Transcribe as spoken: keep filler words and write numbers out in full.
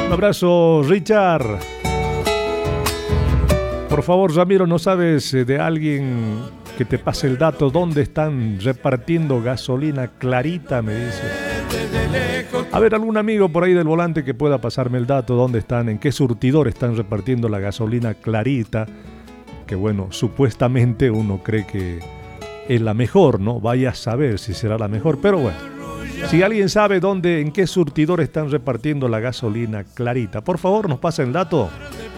Un abrazo, Richard. Por favor, Ramiro, ¿no sabes de alguien que te pase el dato dónde están repartiendo gasolina Clarita? Me dice. A ver, algún amigo por ahí del volante que pueda pasarme el dato dónde están, en qué surtidor están repartiendo la gasolina Clarita, que bueno, supuestamente uno cree que es la mejor, ¿no? Vaya a saber si será la mejor, pero bueno. Si alguien sabe dónde, en qué surtidor están repartiendo la gasolina Clarita, por favor nos pasa el dato.